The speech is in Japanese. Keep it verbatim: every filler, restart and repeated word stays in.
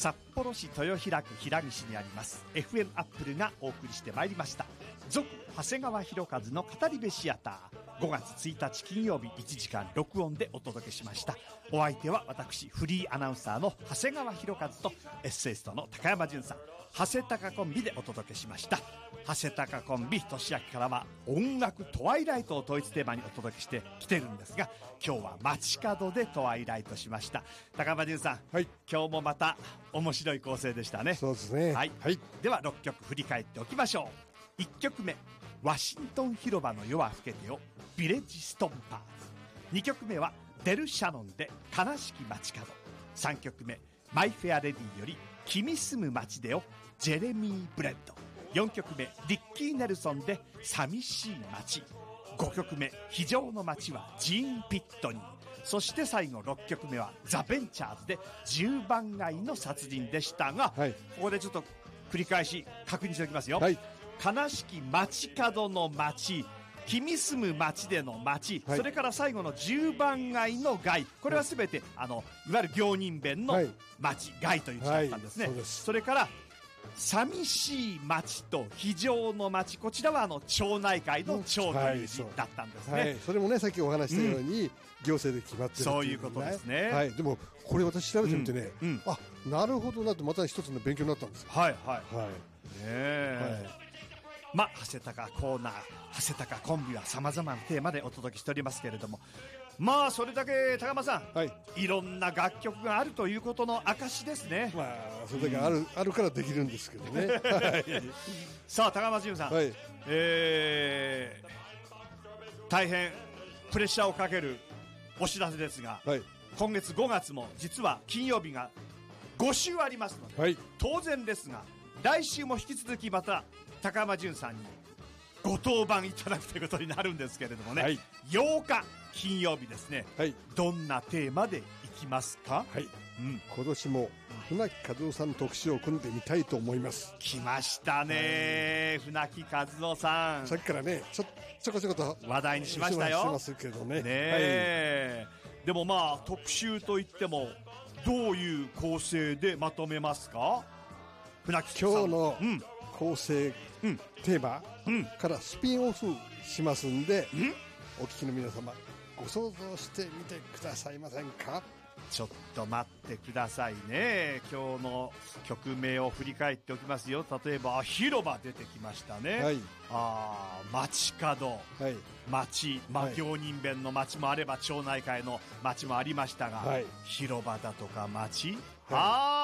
札幌市豊平区平西にあります エフエム アップルがお送りしてまいりました続長谷川博和の語り部シアター、ごがつついたち金曜日いちじかん録音でお届けしました。お相手は私フリーアナウンサーの長谷川博和とエッセイストの高山純さん、長谷高コンビでお届けしました。長谷高コンビ年明けからは音楽トワイライトを統一テーマにお届けしてきてるんですが、今日は街角でトワイライトしました。高山純さん、はい、今日もまた面白い構成でしたね。 そうですね、 はいはい、ではろっきょく振り返っておきましょう。いっきょくめ、ワシントン広場の夜は更けてよ、ビレッジストンパーズ。にきょくめはデル・シャノンで悲しき街角。さんきょくめ、マイ・フェア・レディより君住む街でよ、ジェレミー・ブレッド。よんきょくめ、ディッキー・ネルソンで寂しい街。ごきょくめ、非常の街はジーン・ピットニー。そして最後ろっきょくめはザ・ベンチャーズでじゅうばん街の殺人でしたが、はい、ここでちょっと繰り返し確認しておきますよ、はい、悲しき街角の街、君住む街での街、はい、それから最後のじゅうばん街の街、これは全て、はい、あのいわゆる行人弁の街、はい、街という字だったんですね、はい、そうです。それから寂しい街と非常の街、こちらはあの町内会の町という字だったんですね、 はいはい、それもねさっきお話したように、うん、行政で決まってる、ね、 そういうことですね、 はい、でもこれ私調べてみてね、うんうん、あ、なるほどなとまた一つの勉強になったんです。 はいはいはい、ねえ、はい、まあ、長谷高コーナー、長谷高コンビは様々なテーマでお届けしておりますけれども、まあそれだけ高間さん、はい、いろんな楽曲があるということの証ですね。 まあそれだけある、うん、あるからできるんですけどね、はい、 さあ高松潤さん、はい、えー、大変プレッシャーをかけるお知らせですが、はい、今月ごがつも実は金曜日がごしゅうありますので、はい、当然ですが来週も引き続きまた高山潤さんにご登板いただくということになるんですけれどもね、はい、ようか金曜日ですね、はい、どんなテーマでいきますか。 はい、うん、今年も船木和夫さん特集を組んでみたいと思います。 来ましたね、船木和夫さん、 さっきからねちょちょこちょこと話題にしましたよ。 してますけどね、ねえ、はい、でもまあ特集といってもどういう構成でまとめますか。船木さん、 今日の構成、うん、テーマからスピンオフしますんで、うん、お聞きの皆様ご想像してみてくださいませんか。 ちょっと待ってくださいね。今日の曲名を振り返っておきますよ。例えば広場出てきましたね、はい、あ街角、はい、街、まあ、行人弁の街もあれば町内会の街もありましたが、はい、広場だとか街、はい、あ